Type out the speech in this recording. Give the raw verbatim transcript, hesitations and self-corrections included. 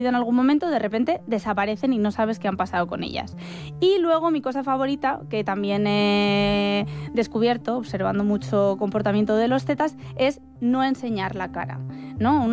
en algún momento, de repente desaparecen y no sabes qué han pasado con ellas. Y luego mi cosa favorita, que también he descubierto observando mucho comportamiento de los tetas, es no enseñar la cara, ¿no? Una